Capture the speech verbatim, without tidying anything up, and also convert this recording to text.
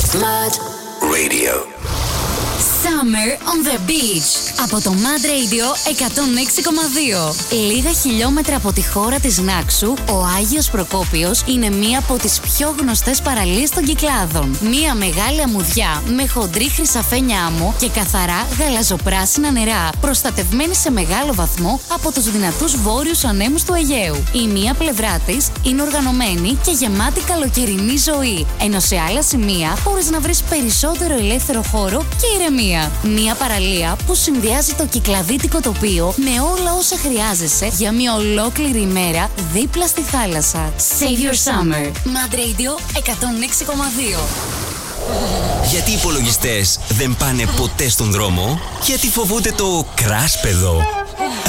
Mad Radio. Summer on the Beach από το Mad Radio εκατόν έξι κόμμα δύο. Λίγα χιλιόμετρα από τη χώρα της Νάξου, ο Άγιος Προκόπιος είναι μία από τις πιο γνωστές παραλίες των Κυκλάδων. Μία μεγάλη αμμουδιά με χοντρή χρυσαφένια άμμο και καθαρά γαλαζοπράσινα νερά, προστατευμένη σε μεγάλο βαθμό από τους δυνατούς βόρειους ανέμους του Αιγαίου. Η μία πλευρά της είναι οργανωμένη και γεμάτη καλοκαιρινή ζωή, ενώ σε άλλα σημεία μπορείς να βρεις περισσότερο ελεύθερο χώρο και ηρεμία. Μία παραλία που συνδυάζει το κυκλαδίτικο τοπίο με όλα όσα χρειάζεσαι για μια ολόκληρη ημέρα δίπλα στη θάλασσα. Save your summer. Mad Radio εκατόν έξι κόμμα δύο. Γιατί οι υπολογιστές δεν πάνε ποτέ στον δρόμο? Γιατί φοβούνται το κράσπεδο?